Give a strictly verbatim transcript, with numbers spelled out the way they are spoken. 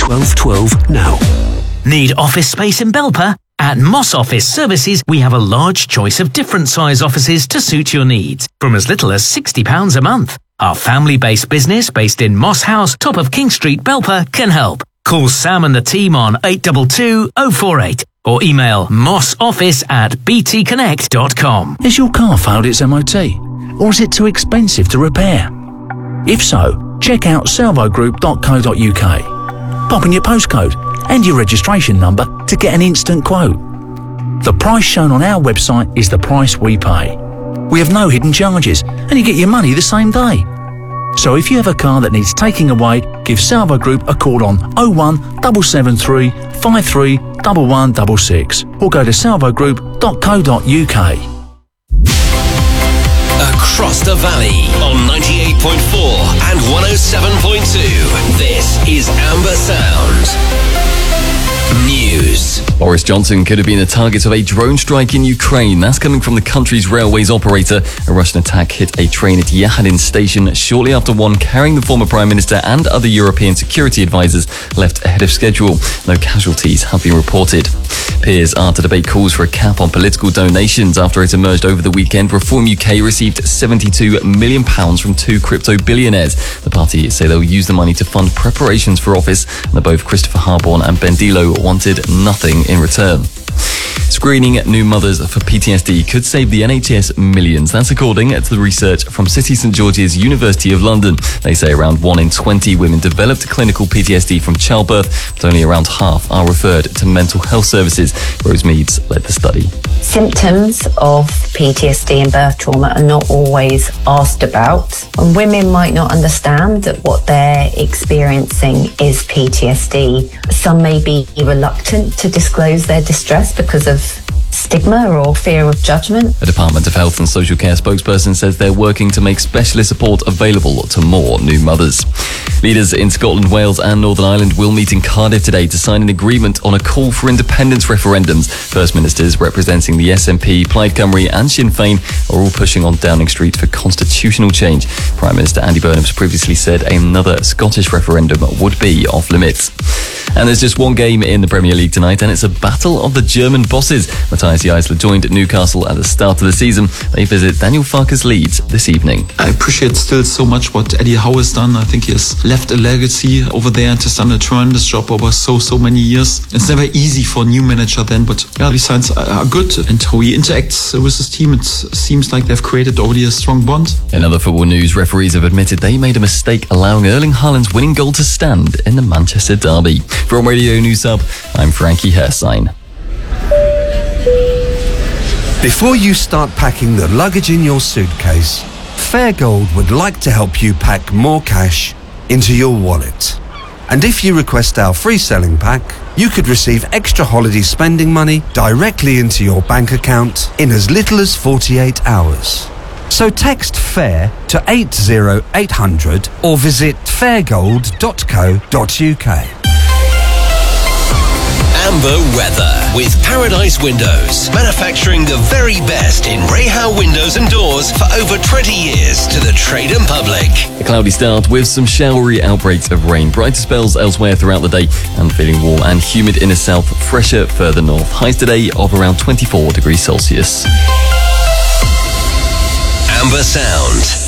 twelve twelve now. Need office space in Belper? At Moss Office Services, we have a large choice of different size offices to suit your needs, from as little as sixty pounds a month. Our family-based business, based in Moss House, top of King Street, Belper, can help. Call Sam and the team on eight two two, oh four eight or email mossoffice at b t connect dot com. Has your car failed its M O T? Or is it too expensive to repair? If so, check out salvo group dot co dot u k. Pop in your postcode and your registration number to get an instant quote. The price shown on our website is the price we pay. We have no hidden charges and you get your money the same day. So if you have a car that needs taking away, give Salvo Group a call on oh one seven seven three, five three one one six six or go to salvo group dot co dot u k. Across the valley on ninety-eight point four and one oh seven point two. This is Amber Sound. News. Boris Johnson could have been the target of a drone strike in Ukraine. That's coming from the country's railways operator. A Russian attack hit a train at Yahadin station shortly after one carrying the former Prime Minister and other European security advisors left ahead of schedule. No casualties have been reported. Peers are to debate calls for a cap on political donations after it emerged over the weekend. Reform U K received seventy-two million pounds from two crypto billionaires. The party say they'll use the money to fund preparations for office, and both Christopher Harborne and Bendilo wanted nothing in return. Screening new mothers for P T S D could save the N H S millions. That's according to the research from City St George's University of London. They say around one in twenty women developed clinical P T S D from childbirth, but only around half are referred to mental health services. Rose Meads led the study. Symptoms of P T S D and birth trauma are not always asked about. And women might not understand that what they're experiencing is P T S D. Some may be reluctant to disclose their distress because of stigma or fear of judgment. The Department of Health and Social Care spokesperson says they're working to make specialist support available to more new mothers. Leaders in Scotland, Wales and Northern Ireland will meet in Cardiff today to sign an agreement on a call for independence referendums. First Ministers representing the S N P, Plaid Cymru and Sinn Féin are all pushing on Downing Street for constitutional change. Prime Minister Andy Burnham's previously said another Scottish referendum would be off limits. And there's just one game in the Premier League tonight, and it's a battle of the German bosses. Matthias Eisler joined Newcastle at the start of the season. They visit Daniel Farke's Leeds this evening. I appreciate still so much what Eddie Howe has done. I think he has left a legacy over there and has done a tremendous job over so, so many years. It's never easy for a new manager then, but yeah, the signs are good. And how he interacts with his team, it seems like they've created already a strong bond. In other football news, referees have admitted they made a mistake allowing Erling Haaland's winning goal to stand in the Manchester derby. From Radio News Hub, I'm Frankie Hersign. Before you start packing the luggage in your suitcase, Fairgold would like to help you pack more cash into your wallet. And if you request our free selling pack, you could receive extra holiday spending money directly into your bank account in as little as forty-eight hours. So text FAIR to eight zero eight hundred or visit fairgold dot co dot u k. Amber weather with Paradise Windows, manufacturing the very best in Rayhow windows and doors for over twenty years to the trade and public. A cloudy start with some showery outbreaks of rain. Brighter spells elsewhere throughout the day and feeling warm and humid in the south, fresher further north. Highs today of around twenty-four degrees Celsius. Amber Sound.